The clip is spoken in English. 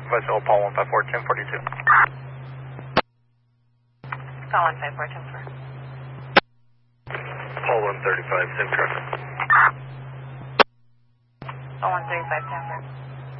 Vessel Paul 154, 1042. Call 154, 10-4. Paul 135, same traffic. Call 135, 10-4.